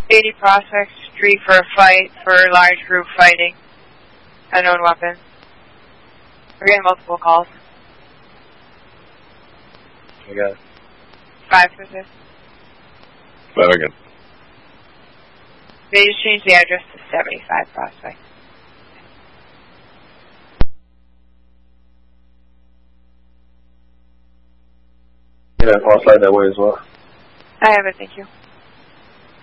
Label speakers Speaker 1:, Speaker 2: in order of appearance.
Speaker 1: 80 Prospect Street for a fight, for large group fighting. Unknown weapon. We're getting multiple calls.
Speaker 2: I got it.
Speaker 1: 5 for this.
Speaker 2: 5 again.
Speaker 1: They just changed the address to 75 Prospect.
Speaker 2: Yeah, I'll slide that way as well.
Speaker 1: I have it, thank you.